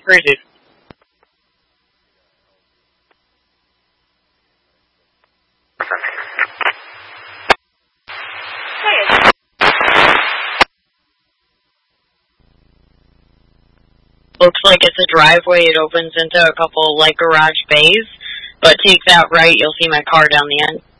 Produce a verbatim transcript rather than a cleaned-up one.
Crazy. Looks like it's a driveway. It opens into a couple, like, garage bays. But take that right, you'll see my car down the end.